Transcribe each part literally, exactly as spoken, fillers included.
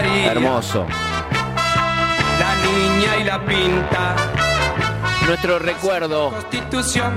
María. Hermoso. La niña y la pinta. Nuestro recuerdo. Constitución.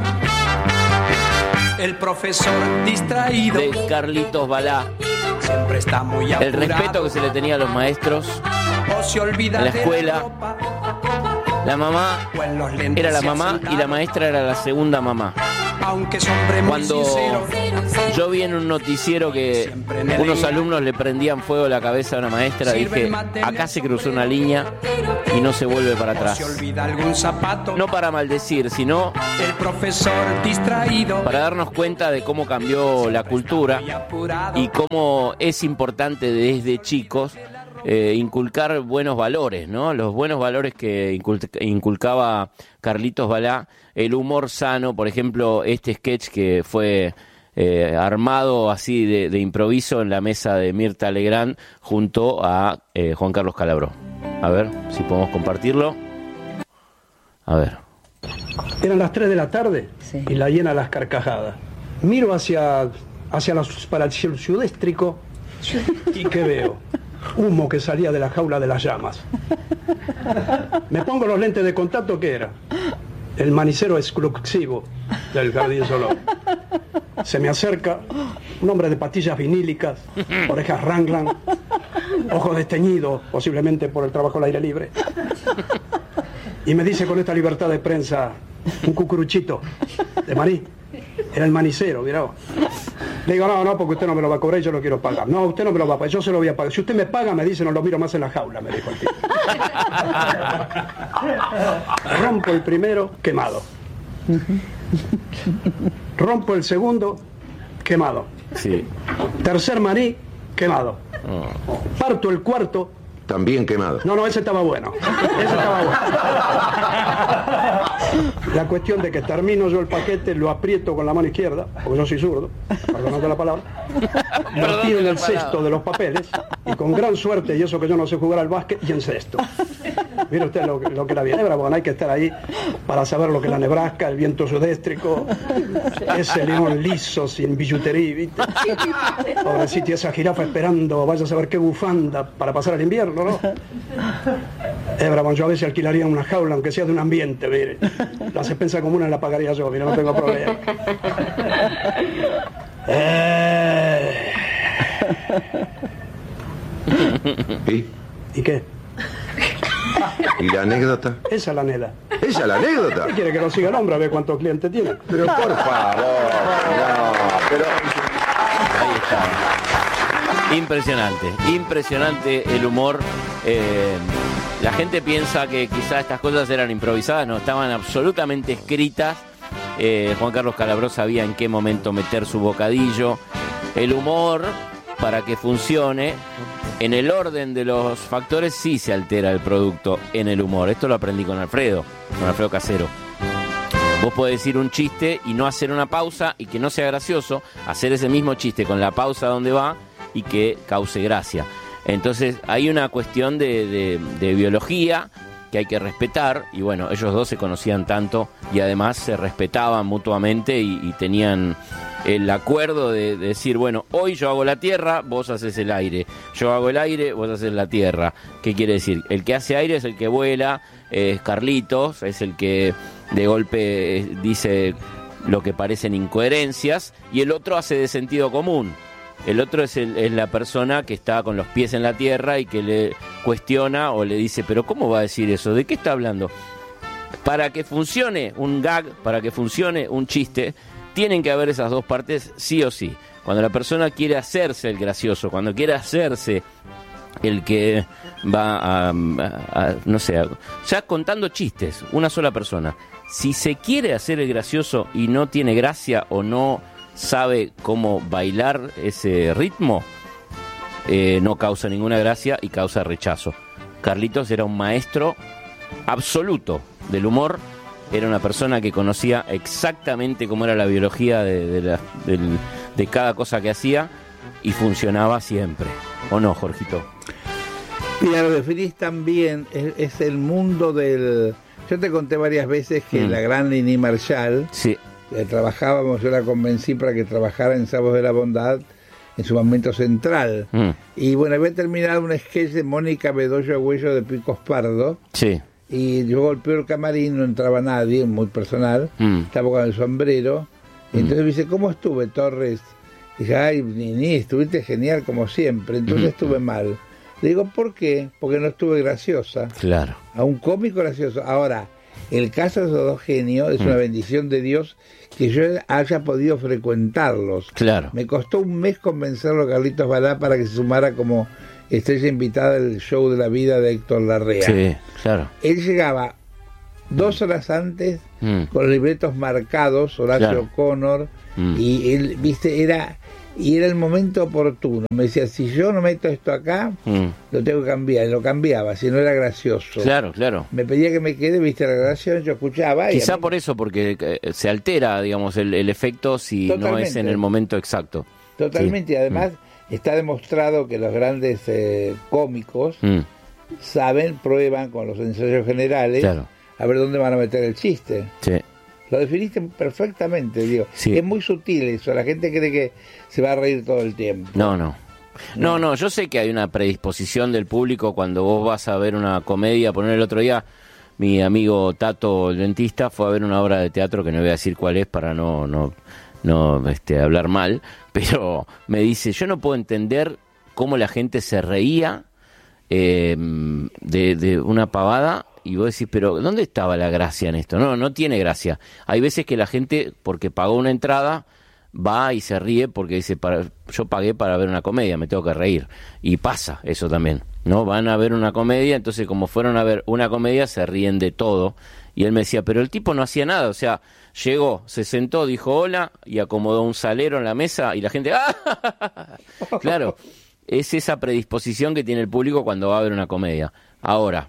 El profesor distraído. De Carlitos Balá. Siempre está muy apurado. El respeto que se le tenía a los maestros. O se olvida en la de escuela. ropa, La mamá o en los lentes era la se mamá hacen y la maestra era la segunda mamá. Aunque es hombre muy Cuando sincero. yo vi en un noticiero que unos alumnos le prendían fuego a la cabeza a una maestra, dije, acá se cruzó una línea y no se vuelve para O atrás. se olvida algún zapato. No para maldecir, sino El profesor distraído. para darnos cuenta de cómo cambió la cultura Muy apurado. y cómo es importante desde chicos eh, inculcar buenos valores, ¿no? Los buenos valores que incul- inculcaba Carlitos Balá, el humor sano, por ejemplo, este sketch que fue eh, armado así de, de improviso en la mesa de Mirta Legrand junto a eh, Juan Carlos Calabró. A ver si podemos compartirlo. A ver. Eran las tres de la tarde Sí. y la llena las carcajadas. Miro hacia, hacia los, para el cielo sudéstrico y ¿qué veo? Humo que salía de la jaula de las llamas. Me pongo los lentes de contacto, ¿qué era? El manicero exclusivo del Jardín Solón. Se me acerca un hombre de patillas vinílicas, orejas Wrangler, ojos desteñidos, posiblemente por el trabajo al aire libre. Y me dice con esta libertad de prensa, un cucuruchito de maní. Era el manicero, mirá vos. Le digo, no, no, porque usted no me lo va a cobrar y yo lo quiero pagar. No, usted no me lo va a pagar, yo se lo voy a pagar. Si usted me paga, me dice, no lo miro más en la jaula, me dijo el tipo. Rompo el primero, quemado. Rompo el segundo, quemado. Sí. Tercer maní, quemado. Oh. Parto el cuarto. También quemado. No, no, ese estaba bueno. Ese estaba bueno. La cuestión de que termino yo el paquete, lo aprieto con la mano izquierda, porque yo soy zurdo, perdonando la palabra, lo tiro en el cesto de los papeles, y con gran suerte, y eso que yo no sé jugar al básquet, y en cesto. Mire usted lo, lo que era bien Nebra, porque hay que estar ahí para saber lo que es la Nebraska, el viento sudéstrico, ese león liso, sin billutería, ¿viste? Pobrecito, y esa jirafa esperando, vaya a saber qué bufanda para pasar el invierno, ¿no? Hebra, bueno, yo a veces alquilaría una jaula, aunque sea de un ambiente, mire. La despensa común la pagaría yo, mira, no tengo problema. Eh... ¿Y? ¿Y qué? ¿Y la anécdota? Esa es la neda. ¿Esa es la anécdota? ¿Qué quiere que lo siga el hombre a ver cuántos clientes tiene? Pero por favor, no, pero... Ahí está. Impresionante, impresionante el humor. Eh, la gente piensa que quizás estas cosas eran improvisadas, no, estaban absolutamente escritas. Eh, Juan Carlos Calabró sabía en qué momento meter su bocadillo. El humor, para que funcione, en el orden de los factores sí se altera el producto en el humor. Esto lo aprendí con Alfredo, con Alfredo Casero. Vos podés decir un chiste y no hacer una pausa y que no sea gracioso, hacer ese mismo chiste con la pausa donde va y que cause gracia. Entonces hay una cuestión de, de, de biología que hay que respetar, y bueno, ellos dos se conocían tanto y además se respetaban mutuamente y, y tenían el acuerdo de, de decir, bueno, hoy yo hago la tierra, vos haces el aire, yo hago el aire, vos haces la tierra. ¿Qué quiere decir? El que hace aire es el que vuela, es Carlitos, es el que de golpe eh, dice lo que parecen incoherencias, y el otro hace de sentido común. El otro es, el, es la persona que está con los pies en la tierra y que le cuestiona o le dice, pero ¿cómo va a decir eso? ¿De qué está hablando? Para que funcione un gag, para que funcione un chiste, tienen que haber esas dos partes sí o sí. Cuando la persona quiere hacerse el gracioso, cuando quiere hacerse el que va a, a, a no sé, a, ya contando chistes, una sola persona, si se quiere hacer el gracioso y no tiene gracia o no sabe cómo bailar ese ritmo, eh, no causa ninguna gracia y causa rechazo. Carlitos era un maestro absoluto del humor, era una persona que conocía exactamente cómo era la biología de, de, la, del, de cada cosa que hacía y funcionaba siempre. ¿O no, Jorgito? Mira, lo definís también, es, es el mundo del... Yo te conté varias veces que mm. la gran Lini Marshall, sí, trabajábamos, yo la convencí para que trabajara en Sábados de la Bondad, en su momento central. Mm. Y bueno, había terminado un sketch de Mónica Bedoya Huello de Picos Pardo. Sí. Y yo golpeó el camarín, no entraba nadie, muy personal. Mm. Estaba con el sombrero. Y entonces me dice, ¿cómo estuve, Torres? Y dije, ay, Nini, estuviste genial como siempre. Entonces Mm. estuve mal. Le digo, ¿por qué? Porque no estuve graciosa. Claro. A un cómico gracioso. Ahora, el caso de esos dos genios es Mm. una bendición de Dios que yo haya podido frecuentarlos. Claro. Me costó un mes convencerlo a Carlitos Balá para que se sumara como estrella invitada del show de la vida de Héctor Larrea. Sí, claro. Él llegaba dos horas antes Mm. con los libretos marcados, Horacio Claro. O'Connor, Mm. y él, viste, era y era el momento oportuno. Me decía, si yo no meto esto acá, Mm. lo tengo que cambiar. Y lo cambiaba, si no era gracioso. Claro, claro. Me pedía que me quede, viste, la grabación, yo escuchaba. y a Quizá mí- por eso, porque eh, se altera, digamos, el, el efecto si no es Totalmente. en el momento exacto. Totalmente, Sí. y además está demostrado que los grandes eh, cómicos Mm. saben, prueban con los ensayos generales, Claro. a ver dónde van a meter el chiste. Sí. Lo definiste perfectamente, digo. Sí. Es muy sutil eso, la gente cree que se va a reír todo el tiempo. No, no. No, no, yo sé que hay una predisposición del público cuando vos vas a ver una comedia. Poner el otro día, mi amigo Tato, el dentista, fue a ver una obra de teatro que no voy a decir cuál es para no, no, no este, hablar mal, pero me dice, yo no puedo entender cómo la gente se reía eh, de, de una pavada. Y vos decís, pero ¿dónde estaba la gracia en esto? No, no tiene gracia. Hay veces que la gente, porque pagó una entrada, va y se ríe porque dice, para, yo pagué para ver una comedia, me tengo que reír. Y pasa eso también, ¿no? Van a ver una comedia, entonces como fueron a ver una comedia, se ríen de todo. Y él me decía, pero el tipo no hacía nada, o sea, llegó, se sentó, dijo hola, y acomodó un salero en la mesa, y la gente, ¡ah! Claro, es esa predisposición que tiene el público cuando va a ver una comedia. Ahora,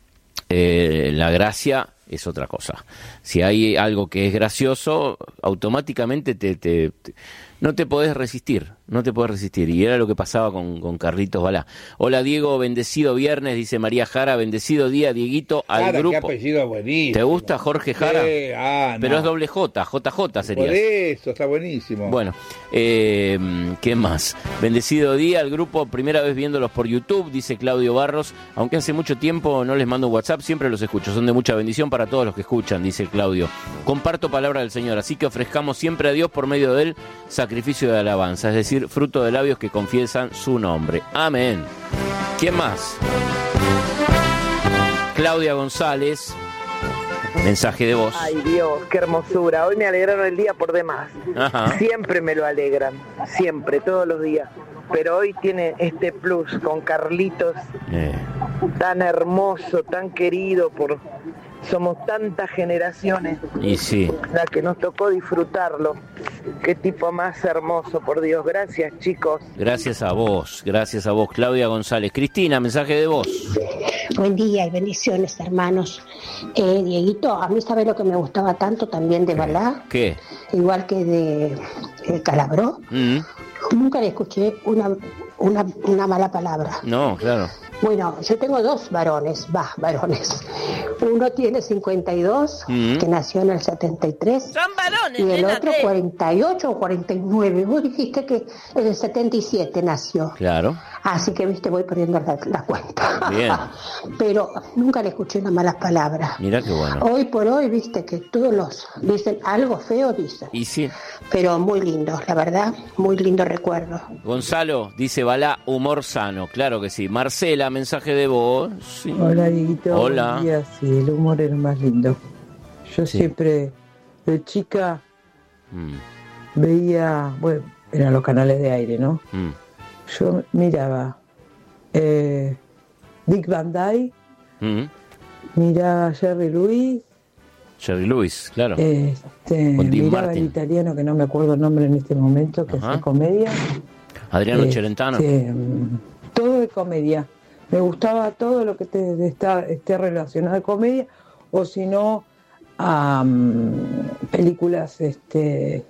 Eh, la gracia es otra cosa. Si hay algo que es gracioso, automáticamente te, te, te- no te podés resistir, no te podés resistir. Y era lo que pasaba con, con Carlitos Balá. Hola Diego, bendecido viernes, dice María Jara, bendecido día, Dieguito, al Jara, qué grupo. apellido buenísimo. ¿Te gusta Jorge Jara? Sí, ah, Pero no. es doble J, J J sería. Por eso, está buenísimo. Bueno, eh, ¿qué más? Bendecido día al grupo, primera vez viéndolos por YouTube, dice Claudio Barros, aunque hace mucho tiempo no les mando un WhatsApp, siempre los escucho, son de mucha bendición para todos los que escuchan, dice Claudio. Comparto palabra del Señor, así que ofrezcamos siempre a Dios por medio de él sacrificio de alabanza, es decir, fruto de labios que confiesan su nombre. Amén. ¿Quién más? Claudia González, mensaje de voz. Ay Dios, qué hermosura. Hoy me alegraron el día por demás. Ajá. Siempre me lo alegran, siempre, todos los días. Pero hoy tiene este plus con Carlitos, Eh, tan hermoso, tan querido por... Somos tantas generaciones y sí. las que nos tocó disfrutarlo. Qué tipo más hermoso, por Dios. Gracias, chicos. Gracias a vos, gracias a vos, Claudia González. Cristina, mensaje de voz. Buen día y bendiciones, hermanos. Eh, Dieguito, a mí sabe lo que me gustaba tanto también de Balá, ¿Qué? igual que de, de Calabró. Mm, Nunca le escuché una, una, una mala palabra. no, claro. Bueno, yo tengo dos varones, va, varones. Uno tiene cincuenta y dos, Mm. que nació en el setenta y tres. Son varones, Y el nena, otro ¿qué? cuarenta y ocho o cuarenta y nueve. Vos dijiste que en el setenta y siete nació. Claro. Así que, viste, voy poniendo la, la cuenta. Bien. Pero nunca le escuché unas malas palabras. Mirá qué bueno. Hoy por hoy, viste, que todos los dicen algo feo, dicen. Y sí, Pero muy lindo, la verdad, muy lindo recuerdo. Gonzalo dice Balá, humor sano. Claro que sí. Marcela, mensaje de voz. Sí. Hola, Dieguito. Hola. Buen día. Sí, el humor era más lindo. Yo Sí. siempre, de chica, Mm, veía, bueno, eran los canales de aire, ¿no? mm. Yo miraba eh, Dick Van Dyke, Mm. miraba Jerry Lewis, Jerry Lewis, claro. este, Con Dean miraba Martin. el italiano, que no me acuerdo el nombre en este momento, que Ajá. hace comedia. Adriano Este, Celentano. mm, todo de comedia. Me gustaba todo lo que te, de está, esté relacionado a comedia, o si no, a mm, películas este,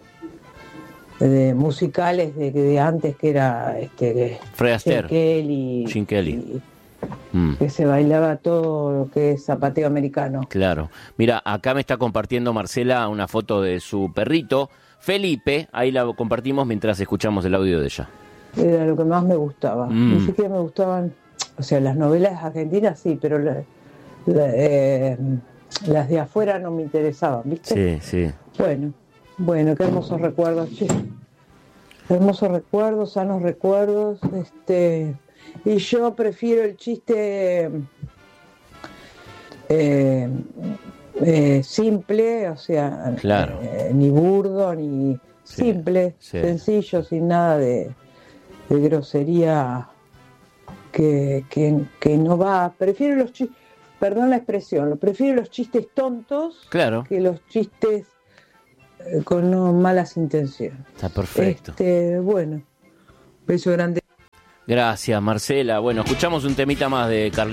de musicales de, de antes, que era este, Fred Astaire. Gene Kelly, Gene Kelly. y Mm, que se bailaba todo lo que es zapateo americano. claro. Mira, acá me está compartiendo Marcela una foto de su perrito, Felipe. Ahí la compartimos mientras escuchamos el audio de ella. era lo que más me gustaba. Mm. Ni siquiera me gustaban, o sea, las novelas argentinas sí, pero la, la, eh, las de afuera no me interesaban, ¿viste? Sí, sí. Bueno, bueno, qué hermosos recuerdos, che. Hermosos recuerdos, sanos recuerdos, este, y yo prefiero el chiste eh, eh, simple, o sea, claro. eh, ni burdo, ni Sí, simple, sí. sencillo, sin nada de, de grosería que, que, que no va. Prefiero los chistes, perdón la expresión, prefiero los chistes tontos Claro. que los chistes eh, con no, malas intenciones. Está perfecto. Este, bueno, beso grande. Gracias, Marcela. Bueno, escuchamos un temita más de Carlitos.